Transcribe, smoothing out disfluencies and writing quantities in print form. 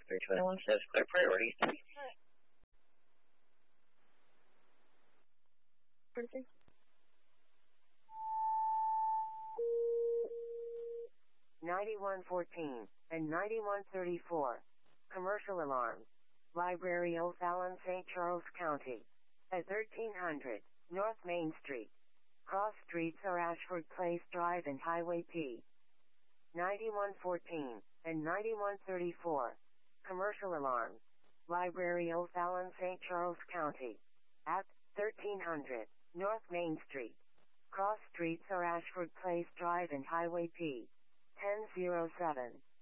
321 says clear priorities. Perfect. 9114 and 9134. Commercial alarms. Library O'Fallon, St. Charles County. At 1300 North Main Street. Cross streets are Ashford Place Drive and Highway P. 9114 and 9134. Commercial alarms. Library O'Fallon, St. Charles County. At 1300 North Main Street. Cross streets are Ashford Place Drive and Highway P. 1007.